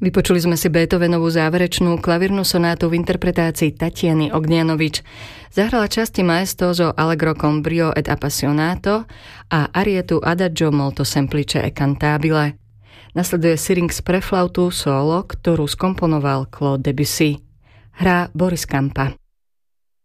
Vypočuli sme si Beethovenovú záverečnú klavírnu sonátu v interpretácii Tatiany Ognjanovič. Zahrala časti maestoso Allegro con brio et appassionato a arietu Adagio molto semplice e cantabile. Nasleduje Syrinx pre flautu solo, ktorú skomponoval Claude Debussy. Hrá Boris Kampa.